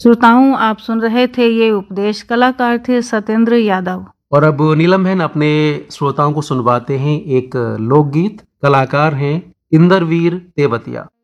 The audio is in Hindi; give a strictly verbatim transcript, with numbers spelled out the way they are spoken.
श्रोताओं, आप सुन रहे थे ये उपदेश। कलाकार थे सत्येंद्र यादव। और अब नीलम बहन अपने श्रोताओं को सुनवाते हैं एक लोकगीत। कलाकार हैं इंद्रवीर तेवतिया।